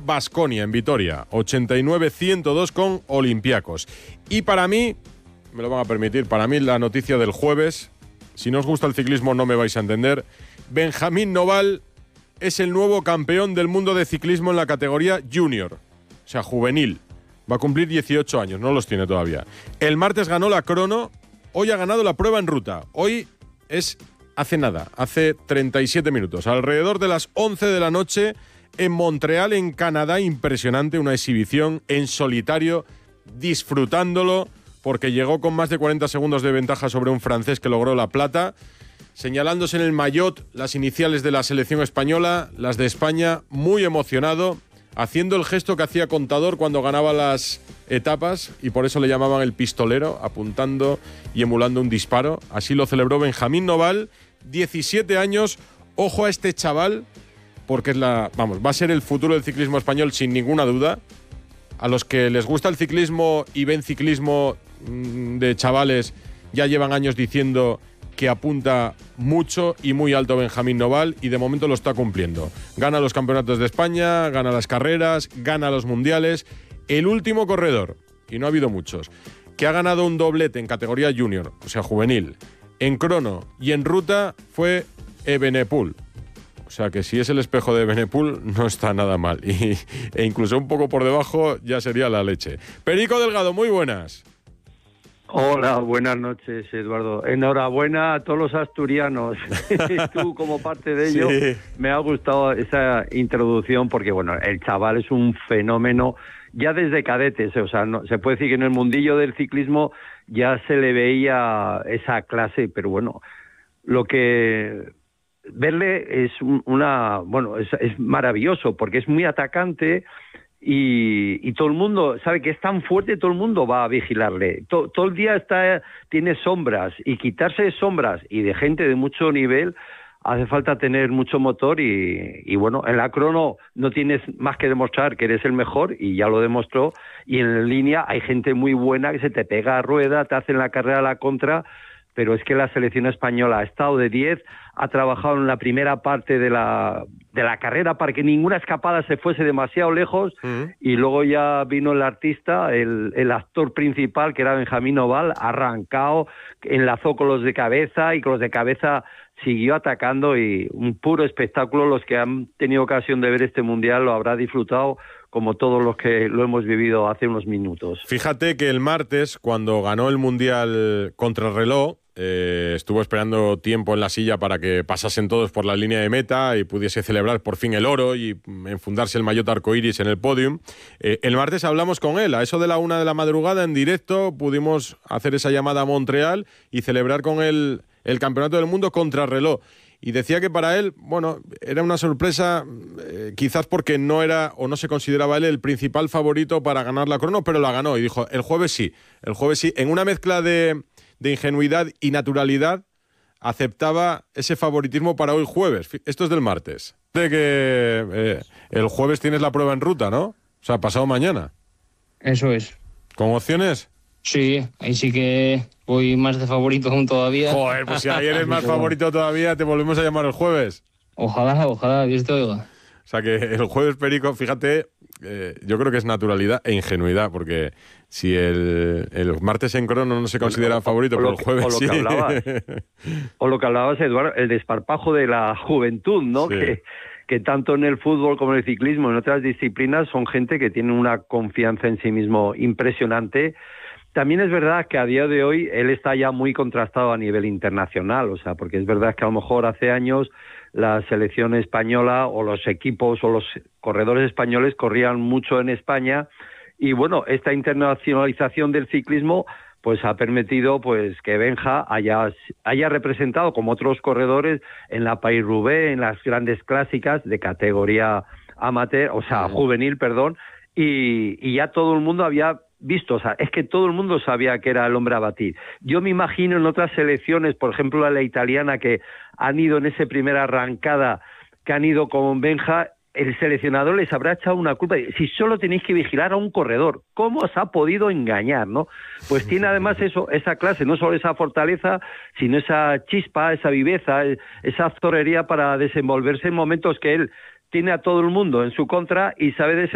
Baskonia en Vitoria, 89-102 con Olympiacos. Y para mí, me lo van a permitir, para mí la noticia del jueves, si no os gusta el ciclismo no me vais a entender, Benjamín Noval es el nuevo campeón del mundo de ciclismo en la categoría junior, o sea, juvenil. Va a cumplir 18 años, no los tiene todavía. El martes ganó la crono, hoy ha ganado la prueba en ruta. Hoy es hace nada, hace 37 minutos, alrededor de las 11 de la noche en Montreal, en Canadá. Impresionante, una exhibición en solitario, disfrutándolo, porque llegó con más de 40 segundos de ventaja sobre un francés que logró la plata, señalándose en el maillot las iniciales de la selección española, las de España, muy emocionado, haciendo el gesto que hacía Contador cuando ganaba las etapas, y por eso le llamaban el pistolero, apuntando y emulando un disparo. Así lo celebró Benjamín Noval, 17 años. Ojo a este chaval, porque va a ser el futuro del ciclismo español sin ninguna duda. A los que les gusta el ciclismo y ven ciclismo de chavales, ya llevan años diciendo que apunta mucho y muy alto Benjamín Noval, y de momento lo está cumpliendo. Gana los campeonatos de España, gana las carreras, gana los mundiales. El último corredor, y no ha habido muchos, que ha ganado un doblete en categoría junior, o sea, juvenil, en crono y en ruta, fue Evenepoel. O sea que si es el espejo de Evenepoel, no está nada mal. E incluso un poco por debajo ya sería la leche. Perico Delgado, muy buenas. Hola, buenas noches, Eduardo. Enhorabuena a todos los asturianos. Tú, como parte de ello, sí. Me ha gustado esa introducción porque, bueno, el chaval es un fenómeno ya desde cadetes. O sea, no, se puede decir que en el mundillo del ciclismo ya se le veía esa clase, pero bueno, lo que verle es es maravilloso porque es muy atacante. Y todo el mundo sabe que es tan fuerte, todo el mundo va a vigilarle. Todo el día tiene sombras, y quitarse de sombras y de gente de mucho nivel hace falta tener mucho motor y bueno, en la crono no tienes más que demostrar que eres el mejor, y ya lo demostró, y en línea hay gente muy buena que se te pega a rueda, te hacen la carrera a la contra, pero es que la selección española ha estado de 10, ha trabajado en la primera parte de la carrera para que ninguna escapada se fuese demasiado lejos, y luego ya vino el artista, el actor principal, que era Benjamín Noval, arrancado, enlazó con los de cabeza, y con los de cabeza siguió atacando, y un puro espectáculo. Los que han tenido ocasión de ver este mundial lo habrá disfrutado como todos los que lo hemos vivido hace unos minutos. Fíjate que el martes, cuando ganó el mundial contrarreloj, estuvo esperando tiempo en la silla para que pasasen todos por la línea de meta y pudiese celebrar por fin el oro y enfundarse el maillot arcoiris en el podium. El martes hablamos con él, a eso de la 1 de la madrugada, en directo, pudimos hacer esa llamada a Montreal y celebrar con él el campeonato del mundo contrarreloj. Y decía que para él, bueno, era una sorpresa, quizás porque no era o no se consideraba él el principal favorito para ganar la crono, pero la ganó. Y dijo, el jueves sí, en una mezcla de ingenuidad y naturalidad, aceptaba ese favoritismo para hoy jueves. Esto es del martes. De que el jueves tienes la prueba en ruta, ¿no? O sea, pasado mañana. Eso es. ¿Con opciones? Sí, ahí sí que voy más de favorito aún todavía. Joder, pues si ahí eres más favorito todavía, te volvemos a llamar el jueves. Ojalá, Dios te oiga. O sea que el jueves, Perico, fíjate, yo creo que es naturalidad e ingenuidad, porque si el martes en crono no se considera favorito, pero el jueves sí. O lo que hablabas, Eduardo, el desparpajo de la juventud, ¿no? Sí. Que tanto en el fútbol como en el ciclismo, en otras disciplinas, son gente que tiene una confianza en sí mismo impresionante. También es verdad que a día de hoy él está ya muy contrastado a nivel internacional, o sea, porque es verdad que a lo mejor hace años la selección española o los equipos o los corredores españoles corrían mucho en España, y bueno, esta internacionalización del ciclismo pues ha permitido pues que Benja haya representado como otros corredores en la Paris-Roubaix, en las grandes clásicas de categoría amateur, o sea, juvenil, perdón, y ya todo el mundo había visto, o sea, es que todo el mundo sabía que era el hombre a batir. Yo me imagino en otras selecciones, por ejemplo la italiana, que han ido en esa primera arrancada, que han ido con Benja, el seleccionador les habrá echado una culpa. Si solo tenéis que vigilar a un corredor, ¿cómo os ha podido engañar, no? Pues tiene además esa clase, no solo esa fortaleza, sino esa chispa, esa viveza, esa zorrería para desenvolverse en momentos que él tiene a todo el mundo en su contra y sabe